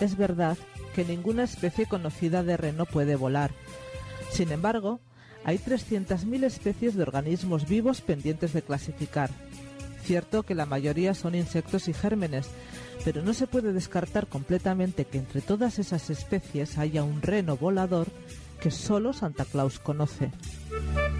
Es verdad que ninguna especie conocida de reno puede volar. Sin embargo, hay 300.000 especies de organismos vivos pendientes de clasificar. Cierto que la mayoría son insectos y gérmenes, pero no se puede descartar completamente que entre todas esas especies haya un reno volador que solo Santa Claus conoce.